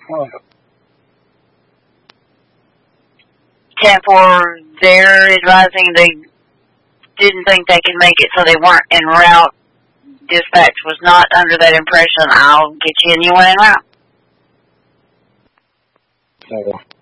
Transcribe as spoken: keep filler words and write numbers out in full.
Oh. ten four, they're advising they didn't think they could make it, so they weren't en route. Dispatch was not under that impression. I'll get you anyone en route. Oh.